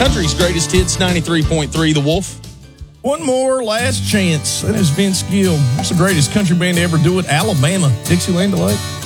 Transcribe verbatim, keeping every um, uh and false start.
Country's greatest hits, ninety-three point three The Wolf. One more last chance. That is Vince Gill. That's the greatest country band to ever do it. Alabama, Dixieland Delight.